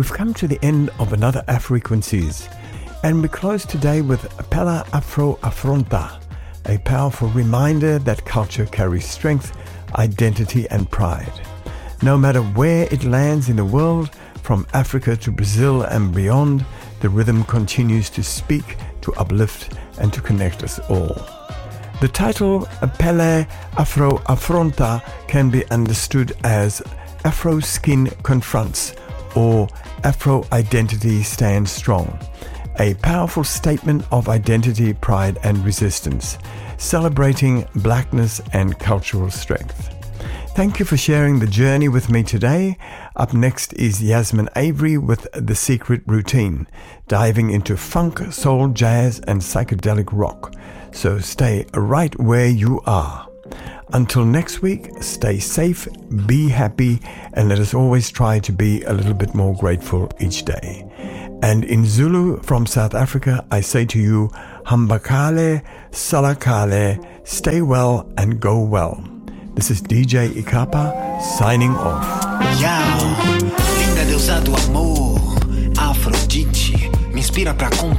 we've come to the end of another Afrequencies, and we close today with Pella Afro Afronta, a powerful reminder that culture carries strength, identity and pride. No matter where it lands in the world, from Africa to Brazil and beyond, the rhythm continues to speak, to uplift and to connect us all. The title Pella Afro Afronta can be understood as Afro Skin Confronts or Afro Identity Stands Strong, a powerful statement of identity, pride and resistance, celebrating blackness and cultural strength. Thank you for sharing the journey with me today. Up next is Yasmin Avery with The Secret Routine, diving into funk, soul, jazz and psychedelic rock. So stay right where you are. Until next week, stay safe, be happy, and let us always try to be a little bit more grateful each day. And in Zulu from South Africa, I say to you, Hambakale, Salakale, stay well and go well. This is DJ Ikapa signing off. Yao, linda deusa do amor, Afrodite, me inspira pra